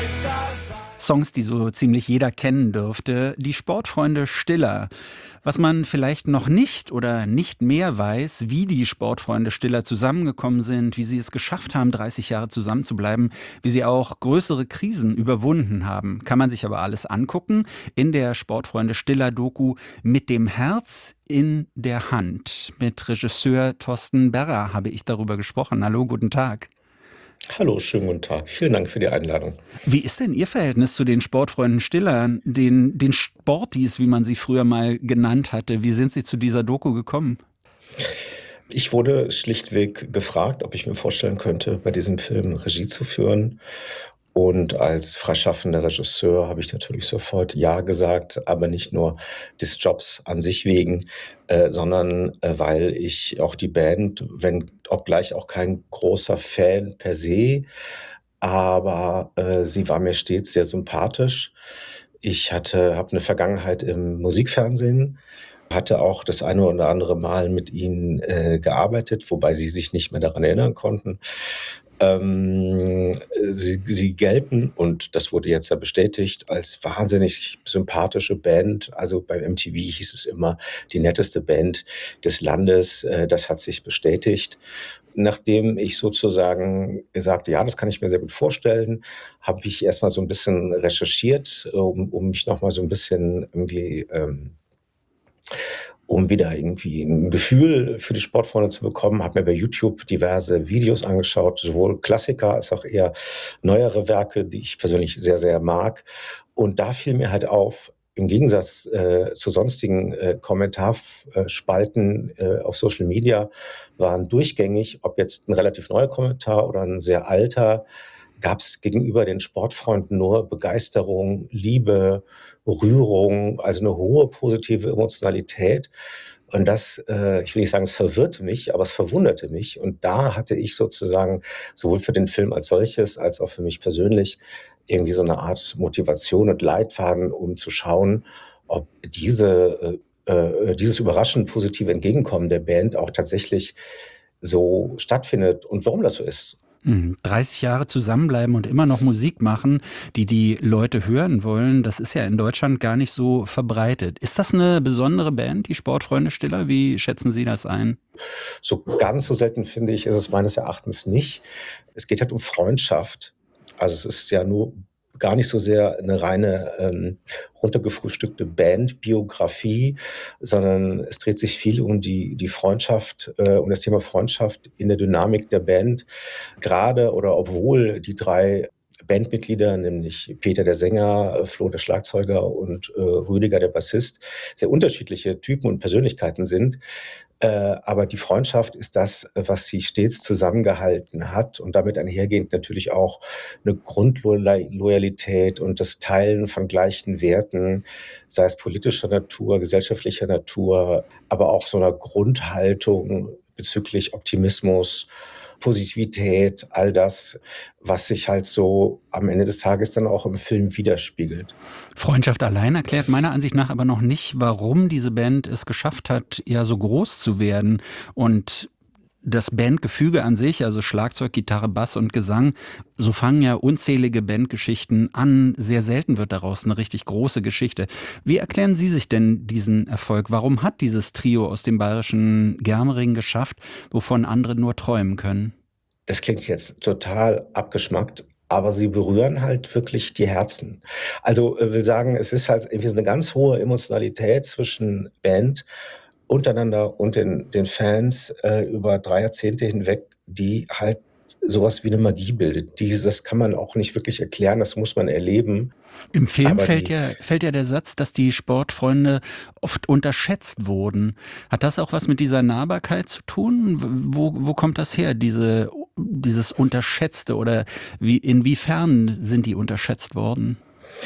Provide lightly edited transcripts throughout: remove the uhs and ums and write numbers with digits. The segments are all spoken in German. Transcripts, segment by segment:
Songs, die so ziemlich jeder kennen dürfte, die Sportfreunde Stiller. Was man vielleicht noch nicht oder nicht mehr weiß, wie die Sportfreunde Stiller zusammengekommen sind, wie sie es geschafft haben, 30 Jahre zusammenzubleiben, wie sie auch größere Krisen überwunden haben. Kann man sich aber alles angucken in der Sportfreunde Stiller Doku Mit dem Herz in der Hand. Mit Regisseur Thorsten Berra habe ich darüber gesprochen. Hallo, guten Tag. Hallo, schönen guten Tag. Vielen Dank für die Einladung. Wie ist denn Ihr Verhältnis zu den Sportfreunden Stiller, den Sportis, wie man sie früher mal genannt hatte? Wie sind Sie zu dieser Doku gekommen? Ich wurde schlichtweg gefragt, ob ich mir vorstellen könnte, bei diesem Film Regie zu führen. Und als freischaffender Regisseur habe ich natürlich sofort Ja gesagt, aber nicht nur des Jobs an sich wegen, sondern weil ich auch die Band, obgleich auch kein großer Fan per se, aber sie war mir stets sehr sympathisch. Habe eine Vergangenheit im Musikfernsehen, hatte auch das eine oder andere Mal mit ihnen gearbeitet, wobei sie sich nicht mehr daran erinnern konnten. Sie gelten, und das wurde jetzt ja bestätigt, als wahnsinnig sympathische Band. Also beim MTV hieß es immer die netteste Band des Landes. Das hat sich bestätigt. Nachdem ich sozusagen sagte, ja, das kann ich mir sehr gut vorstellen, habe ich erstmal so ein bisschen recherchiert, um mich nochmal so ein bisschen irgendwie um wieder irgendwie ein Gefühl für die Sportfreunde zu bekommen, habe mir bei YouTube diverse Videos angeschaut, sowohl Klassiker als auch eher neuere Werke, die ich persönlich sehr, sehr mag. Und da fiel mir halt auf, im Gegensatz zu sonstigen Kommentarspalten auf Social Media waren durchgängig, ob jetzt ein relativ neuer Kommentar oder ein sehr alter, gab es gegenüber den Sportfreunden nur Begeisterung, Liebe, Rührung, also eine hohe positive Emotionalität. Und das, ich will nicht sagen, es verwirrte mich, aber es verwunderte mich. Und da hatte ich sozusagen sowohl für den Film als solches, als auch für mich persönlich irgendwie so eine Art Motivation und Leitfaden, um zu schauen, ob dieses überraschend positive Entgegenkommen der Band auch tatsächlich so stattfindet und warum das so ist. 30 Jahre zusammenbleiben und immer noch Musik machen, die Leute hören wollen, das ist ja in Deutschland gar nicht so verbreitet. Ist das eine besondere Band, die Sportfreunde Stiller? Wie schätzen Sie das ein? So ganz so selten, finde ich, ist es meines Erachtens nicht. Es geht halt um Freundschaft. Also es ist ja nur gar nicht so sehr eine reine runtergefrühstückte Bandbiografie, sondern es dreht sich viel um die Freundschaft, um das Thema Freundschaft in der Dynamik der Band. Gerade oder obwohl die drei Bandmitglieder, nämlich Peter der Sänger, Flo der Schlagzeuger und Rüdiger der Bassist, sehr unterschiedliche Typen und Persönlichkeiten sind. Aber die Freundschaft ist das, was sie stets zusammengehalten hat und damit einhergehend natürlich auch eine Grundloyalität und das Teilen von gleichen Werten, sei es politischer Natur, gesellschaftlicher Natur, aber auch so einer Grundhaltung bezüglich Optimismus, Positivität, all das, was sich halt so am Ende des Tages dann auch im Film widerspiegelt. Freundschaft allein erklärt meiner Ansicht nach aber noch nicht, warum diese Band es geschafft hat, ja so groß zu werden. Und das Bandgefüge an sich, also Schlagzeug, Gitarre, Bass und Gesang, so fangen ja unzählige Bandgeschichten an. Sehr selten wird daraus eine richtig große Geschichte. Wie erklären Sie sich denn diesen Erfolg? Warum hat dieses Trio aus dem bayerischen Germering geschafft, wovon andere nur träumen können? Das klingt jetzt total abgeschmackt, aber sie berühren halt wirklich die Herzen. Also will sagen, es ist halt irgendwie so eine ganz hohe Emotionalität zwischen Band untereinander und den Fans über 3 Jahrzehnte hinweg, die halt sowas wie eine Magie bildet. Das kann man auch nicht wirklich erklären, das muss man erleben. Im Film Aber fällt ja der Satz, dass die Sportfreunde oft unterschätzt wurden. Hat das auch was mit dieser Nahbarkeit zu tun? Wo kommt das her, dieses Unterschätzte, oder inwiefern sind die unterschätzt worden?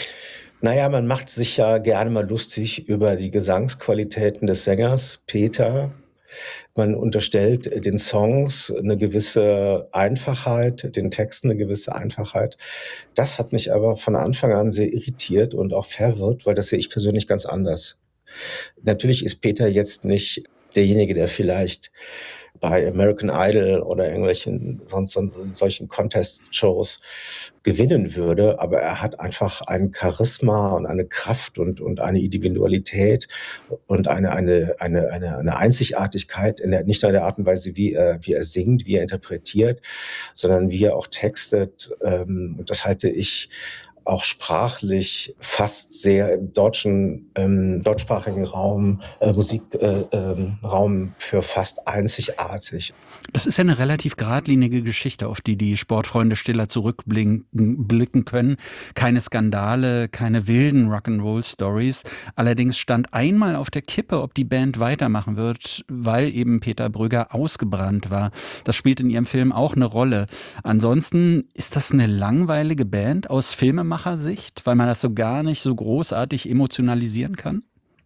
naja, man macht sich ja gerne mal lustig über die Gesangsqualitäten des Sängers Peter. Man unterstellt den Songs eine gewisse Einfachheit, den Texten eine gewisse Einfachheit. Das hat mich aber von Anfang an sehr irritiert und auch verwirrt, weil das sehe ich persönlich ganz anders. Natürlich ist Peter jetzt nicht derjenige, der vielleicht bei American Idol oder irgendwelchen solchen Contest-Shows gewinnen würde, aber er hat einfach ein Charisma und eine Kraft und eine Individualität und eine Einzigartigkeit nicht nur in der Art und Weise, wie er singt, wie er interpretiert, sondern wie er auch textet. Und das halte ich auch sprachlich fast sehr im deutschsprachigen Raum, Raum für fast einzigartig. Das ist ja eine relativ geradlinige Geschichte, auf die die Sportfreunde Stiller zurückblicken können. Keine Skandale, keine wilden Rock'n'Roll-Stories. Allerdings stand einmal auf der Kippe, ob die Band weitermachen wird, weil eben Peter Brügger ausgebrannt war. Das spielt in ihrem Film auch eine Rolle. Ansonsten ist das eine langweilige Band aus Filmemachersicht, weil man das so gar nicht so großartig emotionalisieren kann?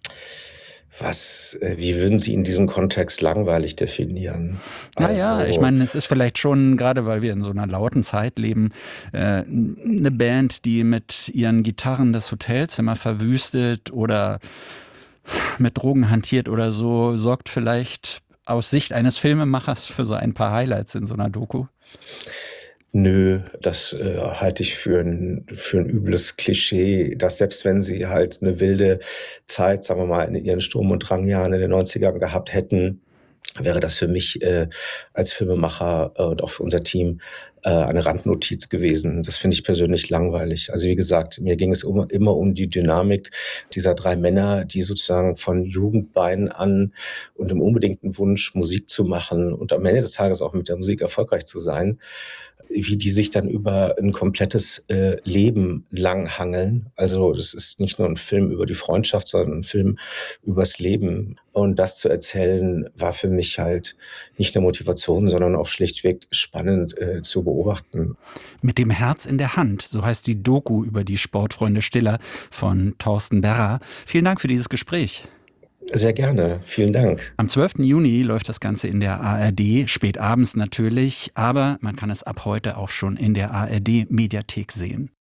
Wie würden Sie in diesem Kontext langweilig definieren? Naja, ich meine, es ist vielleicht schon, gerade weil wir in so einer lauten Zeit leben, eine Band, die mit ihren Gitarren das Hotelzimmer verwüstet oder mit Drogen hantiert oder so, sorgt vielleicht aus Sicht eines Filmemachers für so ein paar Highlights in so einer Doku. Nö, das halte ich für ein übles Klischee, dass selbst wenn sie halt eine wilde Zeit, sagen wir mal, in ihren Sturm- und Drangjahren in den 90ern gehabt hätten, wäre das für mich als Filmemacher und auch für unser Team eine Randnotiz gewesen. Das finde ich persönlich langweilig. Also wie gesagt, mir ging es immer um die Dynamik dieser 3 Männer, die sozusagen von Jugendbeinen an und dem unbedingten Wunsch, Musik zu machen und am Ende des Tages auch mit der Musik erfolgreich zu sein, wie die sich dann über ein komplettes Leben lang hangeln. Also das ist nicht nur ein Film über die Freundschaft, sondern ein Film übers Leben. Und das zu erzählen, war für mich halt nicht eine Motivation, sondern auch schlichtweg spannend zu beobachten. Mit dem Herz in der Hand, so heißt die Doku über die Sportfreunde Stiller von Thorsten Berra. Vielen Dank für dieses Gespräch. Sehr gerne, vielen Dank. Am 12. Juni läuft das Ganze in der ARD, spät abends natürlich, aber man kann es ab heute auch schon in der ARD-Mediathek sehen.